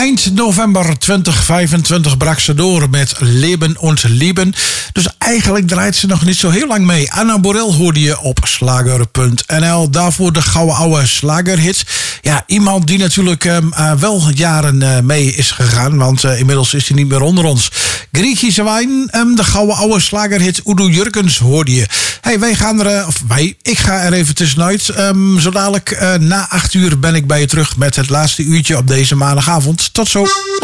Eind november 2025 brak ze door met Leben und Lieben. Dus eigenlijk draait ze nog niet zo heel lang mee. Anna Borel hoorde je op slager.nl. Daarvoor de gouden oude slagerhits. Ja, iemand die natuurlijk wel jaren mee is gegaan. Want inmiddels is hij niet meer onder ons. Griechische wijn, de gouden oude slagerhit Udo Jurgens hoorde je. Hey, ik ga er even tussenuit. Zo dadelijk na 8 uur ben ik bij je terug met het laatste uurtje op deze maandagavond. Tot zo.